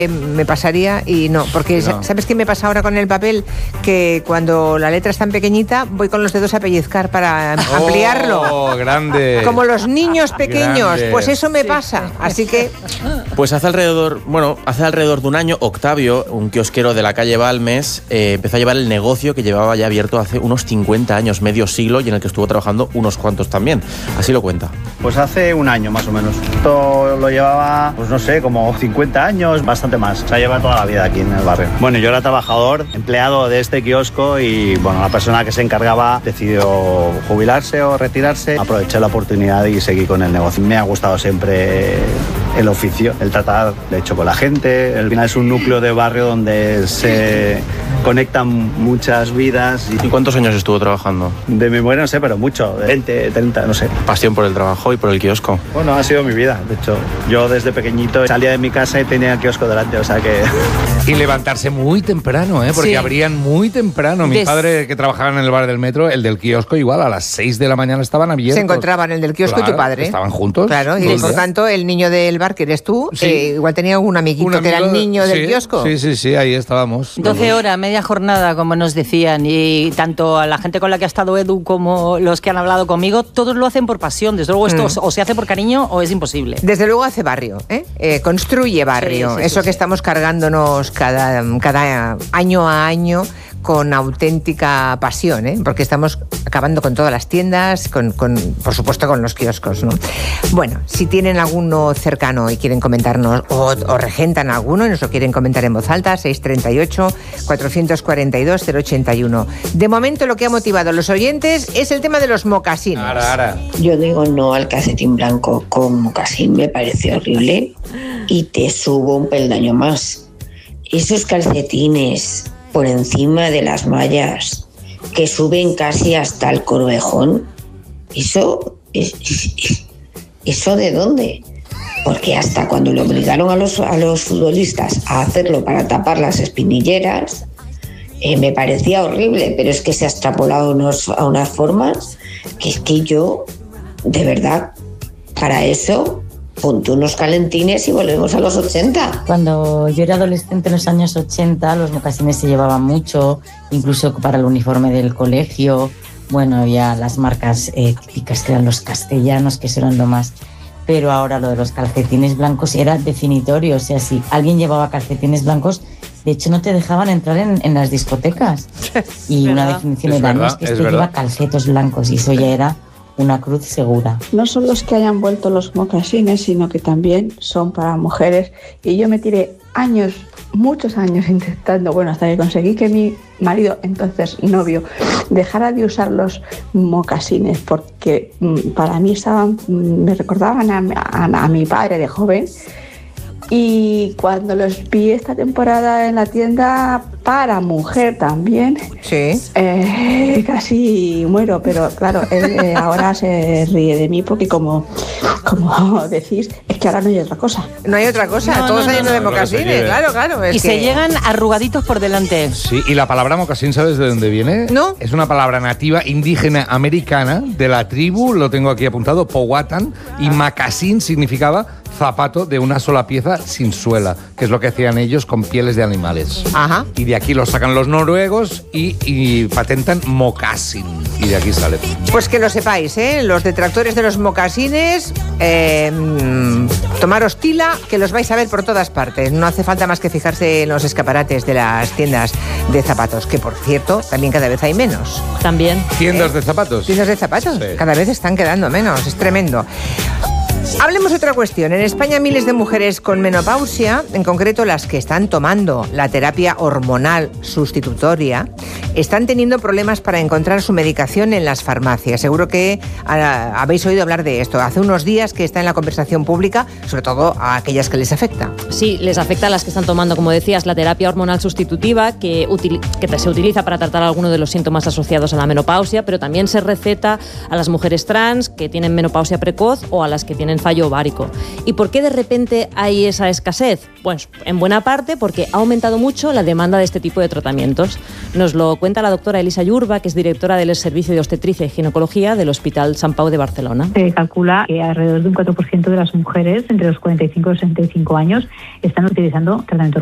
me pasaría y no, porque no. ¿Sabes qué me pasa ahora con el papel? Que cuando la letra es tan pequeñita voy con los dedos a pellizcar para ampliarlo. ¡Oh, grande! Como los niños pequeños, grande. Pues eso me pasa, así que... Pues hace alrededor de un año, Octavio, un kiosquero de la calle Balmes, empezó a llevar el negocio que llevaba ya abierto hace unos 50 años, medio siglo, y en el que estuvo trabajando unos cuantos también. Así lo cuenta. Pues hace un año más o menos. Esto lo llevaba, pues no sé, como 50 años, bastante más. O sea, lleva toda la vida aquí en el barrio. Bueno, yo era trabajador, empleado de este kiosco y, bueno, la persona que se encargaba decidió jubilarse o retirarse. Aproveché la oportunidad y seguí con el negocio. Me ha gustado siempre el oficio, el tratar, de hecho, con la gente. Al final es un núcleo de barrio donde se conectan muchas vidas. ¿Y cuántos años estuvo trabajando? De memoria no sé, pero mucho, 20, 30, no sé. Pasión por el trabajo y por el kiosco. Bueno, ha sido mi vida, de hecho. Yo desde pequeñito salía de mi casa y tenía el kiosco delante, o sea que... Y levantarse muy temprano, porque sí. Abrían muy temprano. Mi padre, que trabajaba en el bar del metro, el del kiosco, igual a las 6 de la mañana estaban abiertos. Se encontraban el del kiosco, claro, y tu padre. Estaban juntos. Claro, y por tanto el niño del bar, que eres tú, sí. Igual tenía un amiguito que era el niño del kiosco. Sí, ahí estábamos. 12 horas, media jornada, como nos decían, y tanto a la gente con la que ha estado Edu como los que han hablado conmigo, todos lo hacen por pasión. Desde luego esto o se hace por cariño o es imposible. Desde luego hace barrio, construye barrio. Sí, eso que estamos cargándonos cada año a año con auténtica pasión, porque estamos acabando con todas las tiendas, por supuesto con los kioscos, ¿no? Bueno, si tienen alguno cercano y quieren comentarnos, o regentan alguno y nos lo quieren comentar en voz alta, 638-442-081. De momento lo que ha motivado a los oyentes es el tema de los mocasines. Yo digo no al calcetín blanco con mocasín, me parece horrible, y te subo un peldaño más. Esos calcetines por encima de las mallas que suben casi hasta el corvejón, ¿eso de dónde? Porque hasta cuando le obligaron a los futbolistas a hacerlo para tapar las espinilleras, me parecía horrible, pero es que se ha extrapolado a unas formas que es que yo, de verdad, para eso... Ponte unos calentines y volvemos a los 80. Cuando yo era adolescente en los años 80, los mocasines se llevaban mucho, incluso para el uniforme del colegio. Bueno, había las marcas típicas que eran los castellanos, que eran lo más. Pero ahora lo de los calcetines blancos era definitorio. O sea, si alguien llevaba calcetines blancos, de hecho no te dejaban entrar en las discotecas. Y una definición era, no, es que esto lleva calcetos blancos, y eso ya era una cruz segura. No son los que hayan vuelto los mocasines, sino que también son para mujeres. Y yo me tiré muchos años intentando, hasta que conseguí que mi marido, entonces novio, dejara de usar los mocasines, porque para mí me recordaban a mi padre de joven. Y cuando los vi esta temporada en la tienda para mujer también, sí. Casi muero, pero claro, él ahora se ríe de mí porque como decís, es que ahora no hay otra cosa. No hay otra cosa, todos hay de mocasines, claro. Y se llegan arrugaditos por delante. Sí, y la palabra mocasín, ¿sabes de dónde viene? ¿No? Es una palabra nativa indígena americana de la tribu, lo tengo aquí apuntado, Powhatan, y macasín significaba zapato de una sola pieza sin suela, que es lo que hacían ellos con pieles de animales. Ajá. Y de aquí lo sacan los noruegos y patentan mocasín. Y de aquí sale. Pues que lo sepáis, los detractores de los mocasines, tomaros tila, que los vais a ver por todas partes. No hace falta más que fijarse en los escaparates de las tiendas de zapatos, que por cierto, también cada vez hay menos. También. ¿Tiendas de zapatos? Tiendas de zapatos, sí. Cada vez están quedando menos, es tremendo. Hablemos de otra cuestión. En España miles de mujeres con menopausia, en concreto las que están tomando la terapia hormonal sustitutoria, están teniendo problemas para encontrar su medicación en las farmacias. Seguro que habéis oído hablar de esto. Hace unos días que está en la conversación pública, sobre todo a aquellas que les afecta. Sí, les afecta a las que están tomando, como decías, la terapia hormonal sustitutiva, que se utiliza para tratar algunos de los síntomas asociados a la menopausia, pero también se receta a las mujeres trans que tienen menopausia precoz o a las que tienen fallo ovárico. ¿Y por qué de repente hay esa escasez? Pues en buena parte porque ha aumentado mucho la demanda de este tipo de tratamientos. Nos lo cuenta la doctora Elisa Yurba, que es directora del Servicio de Obstetricia y Ginecología del Hospital Sant Pau de Barcelona. Se calcula que alrededor de un 4% de las mujeres entre los 45 y los 65 años están utilizando tratamientos